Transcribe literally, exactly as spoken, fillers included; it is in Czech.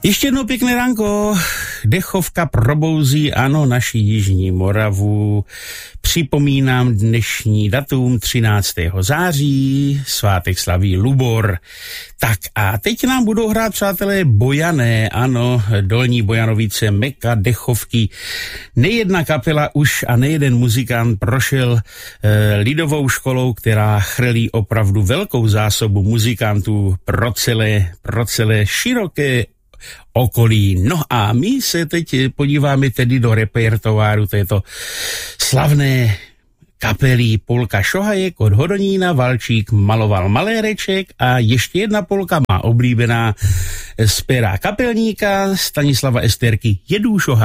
Ještě jednou pěkné ránko. Dechovka probouzí, ano, naši jižní Moravu. Připomínám dnešní datum třináctého září, svátek slaví Lubor. Tak a teď nám budou hrát, přátelé, Bojané, ano, Dolní Bojanovice, Meka Dechovky. Nejedna kapela už a nejeden muzikant prošel e, lidovou školou, která chrlí opravdu velkou zásobu muzikantů pro celé, pro celé široké okolí. No a my se teď podíváme tedy do repertoáru této slavné kapely. Polka Šohajek od Hodonína, Valčík maloval maléreček a ještě jedna polka má oblíbená z pera kapelníka Stanislava Esterky, Jedů Šohajek.